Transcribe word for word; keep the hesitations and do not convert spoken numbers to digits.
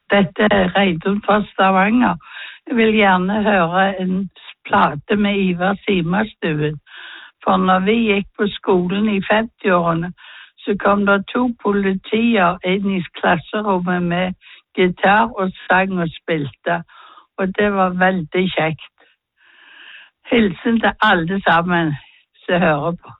Dette er Reidun fra Stavanger. Jeg vil gjerne høre en plate med Ivar Simerstuen. For når vi gikk på skolen i femtiårene, så kom det to politier inn i klasserommet med gitar og sang og spilte. Og det var veldig kjekt. Hilsen til alle sammen som hører på.